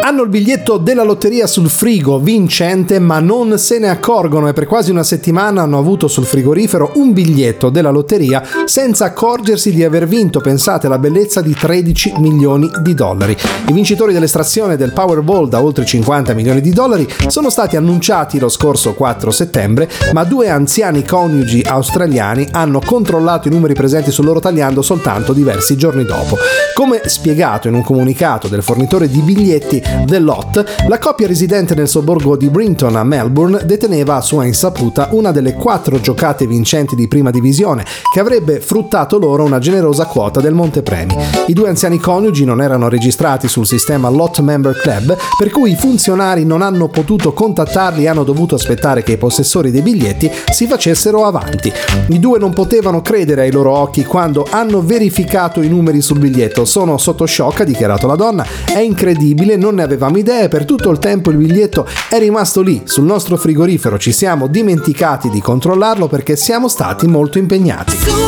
Hanno il biglietto della lotteria sul frigo, vincente, ma non se ne accorgono e per quasi una settimana hanno avuto sul frigorifero un biglietto della lotteria senza accorgersi di aver vinto, pensate, la bellezza di 13 milioni di dollari. I vincitori dell'estrazione del Powerball da oltre 50 milioni di dollari sono stati annunciati lo scorso 4 settembre, ma due anziani coniugi australiani hanno controllato i numeri presenti sul loro tagliando soltanto diversi giorni dopo. Come spiegato in un comunicato del fornitore di biglietti The Lot, la coppia residente nel sobborgo di Brinton a Melbourne deteneva a sua insaputa una delle 4 giocate vincenti di prima divisione che avrebbe fruttato loro una generosa quota del montepremi. I due anziani coniugi non erano registrati sul sistema Lot Member Club, per cui i funzionari non hanno potuto contattarli e hanno dovuto aspettare che i possessori dei biglietti si facessero avanti. I due non potevano credere ai loro occhi quando hanno verificato i numeri sul biglietto. Sono sotto shock, ha dichiarato la donna, è incredibile, non ne avevamo idea, per tutto il tempo il biglietto è rimasto lì sul nostro frigorifero, ci siamo dimenticati di controllarlo perché siamo stati molto impegnati.